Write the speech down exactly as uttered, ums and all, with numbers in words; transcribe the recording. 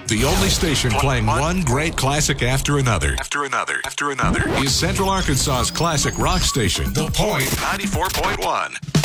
The only station playing one great classic after another, after another, after another, is Central Arkansas's classic rock station, The Point ninety-four point one.